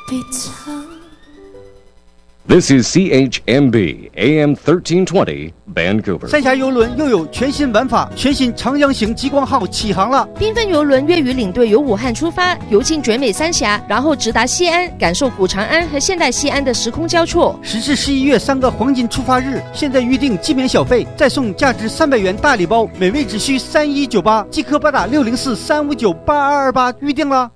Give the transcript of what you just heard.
This is CHMB AM 1320 Vancouver。 三峡邮轮又有全新玩法，全新长江型极光号起航了。 缤纷邮轮粤语领队由武汉出发，游进绝美三峡，然后直达西安，感受古长安和现代西安的时空交错。 10至11月3个黄金出发日，现在预订即免小费，再送价值300元大礼包，每位只需3198，即可拨打604-359-8228预订了。